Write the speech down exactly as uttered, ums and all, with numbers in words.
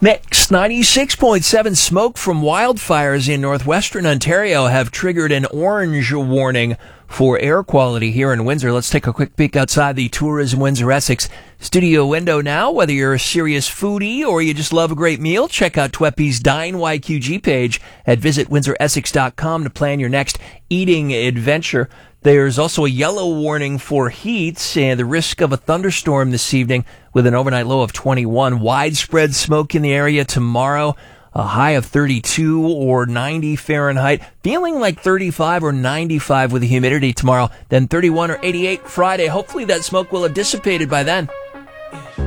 Mix ninety-six point seven. Smoke from wildfires in northwestern Ontario have triggered an orange warning for air quality here in Windsor. Let's take a quick peek outside the Tourism Windsor Essex studio window now. Whether you're a serious foodie or you just love a great meal, check out Tweppy's Dine Y Q G page at visit windsor essex dot com to plan your next eating adventure. There's also a yellow warning for heat and the risk of a thunderstorm this evening with an overnight low of twenty-one. Widespread smoke in the area tomorrow, a high of thirty-two or ninety Fahrenheit. Feeling like thirty-five or ninety-five with the humidity tomorrow, then thirty-one or eighty-eight Friday. Hopefully that smoke will have dissipated by then.